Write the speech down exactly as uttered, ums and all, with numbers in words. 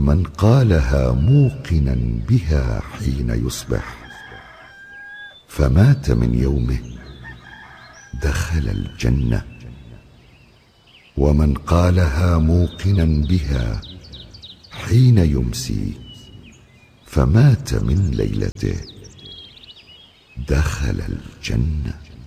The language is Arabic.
من قالها موقنا بها حين يصبح فمات من يومه دخل الجنة، ومن قالها موقنا بها حين يمسي فمات من ليلته دخل الجنة.